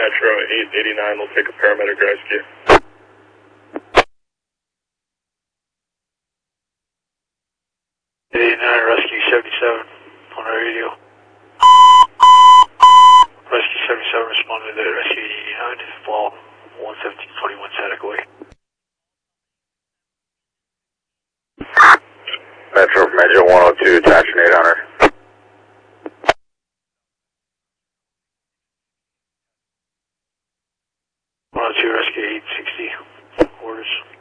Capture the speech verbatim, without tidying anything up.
Metro eight eighty-nine will take a paramedic rescue. eight eighty-nine, rescue seventy-seven on our radio. Rescue seventy-seven responded to rescue eight eighty-nine, fall one seventeen twenty-one static away. Metro from Metro one oh two, attaching eight hundred. one oh two, rescue eight sixty, orders.